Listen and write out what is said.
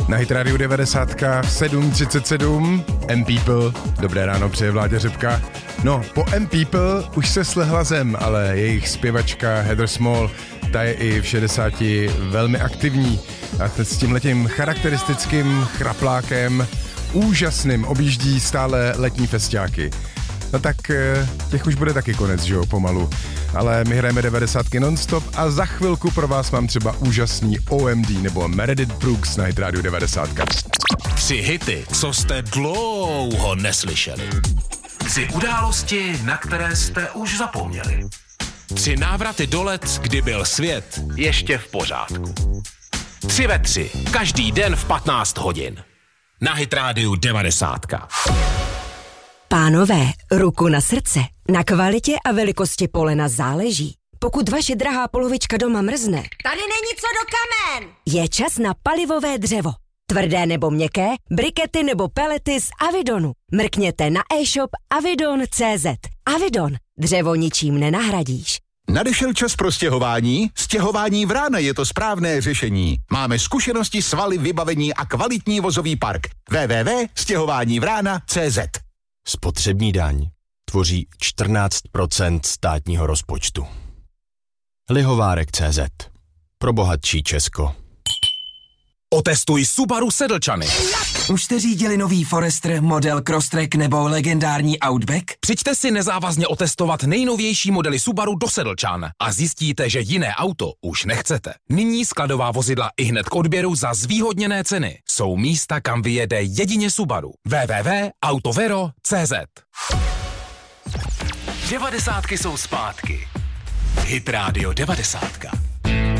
Na Hit Radio 90 7:37 M-People. Dobré ráno, přeje Vláďa Řepka. No, po M-People už se slehla zem, ale jejich zpěvačka Heather Small, ta je i v 60 velmi aktivní. A s tímhletím charakteristickým chraplákem úžasným objíždí stále letní festiáky. No tak těch už bude taky konec, že jo, pomalu. Ale my hrajeme 90 non-stop a za chvilku pro vás mám třeba úžasný OMD nebo Meredith Brooks na Hit Radio 90. 3 hity, co jste dlouho neslyšeli. 3 události, na které jste už zapomněli. 3 návraty do let, kdy byl svět ještě v pořádku. 3 ve 3, každý den v 15 hodin. Na Hit Radio 90. Pánové, ruku na srdce. Na kvalitě a velikosti polena záleží. Pokud vaše drahá polovička doma mrzne, tady není co do kamen! Je čas na palivové dřevo. Tvrdé nebo měkké, brikety nebo pelety z Avidonu. Mrkněte na e-shop avidon.cz. Avidon. Dřevo ničím nenahradíš. Nadešel čas pro stěhování? Stěhování Vrána je to správné řešení. Máme zkušenosti, svaly, vybavení a kvalitní vozový park. www.stěhovánivrána.cz. Spotřební daň tvoří 14% státního rozpočtu. Lihovárek.cz. Pro bohatší Česko. Otestuj Subaru Sedlčany. Už jste řídili nový Forester, model Crosstrek nebo legendární Outback? Přijďte si nezávazně otestovat nejnovější modely Subaru do Sedlčan a zjistíte, že jiné auto už nechcete. Nyní skladová vozidla ihned k odběru za zvýhodněné ceny. Jsou místa, kam vyjede jedině Subaru. www.autovero.cz. 90 jsou zpátky. Hit Radio 90.